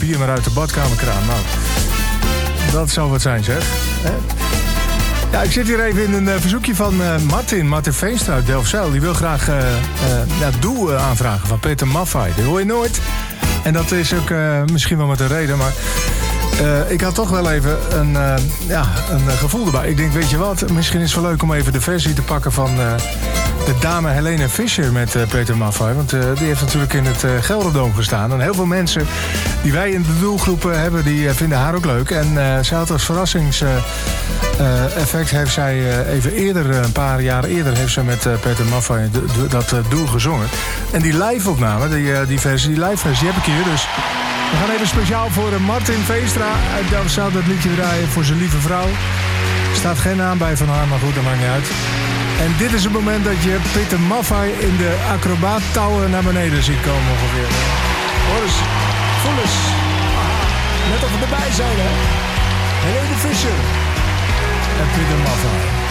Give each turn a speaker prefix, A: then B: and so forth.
A: bier maar uit de badkamerkraan. Nou, dat zou wat zijn, zeg. Ja, ik zit hier even in een verzoekje van Martin Veenstra uit Delfzijl. Die wil graag Doe aanvragen van Peter Maffay. Dat hoor je nooit. En dat is ook misschien wel met een reden, maar ik had toch wel even een gevoel erbij. Ik denk, weet je wat, misschien is het wel leuk om even de versie te pakken van de dame Helene Fischer met Peter Maffay. Want die heeft natuurlijk in het Gelderdoom gestaan. En heel veel mensen die wij in de doelgroepen hebben, die vinden haar ook leuk. En zij had als verrassingseffect heeft zij even eerder, een paar jaar eerder, heeft ze met Peter Maffay dat doel gezongen. En die live-opname, die live-versie heb ik hier. Dus we gaan even speciaal voor Martin Veenstra uit Delfzijl dat liedje draaien voor zijn lieve vrouw. Er staat geen naam bij van haar, maar goed, dat maakt niet uit. En dit is het moment dat je Peter Maffay in de acrobaattouwen naar beneden ziet komen ongeveer. Hoor eens, voel eens. Aha, net of we erbij zijn, hè. Helene Fischer en Peter Maffay.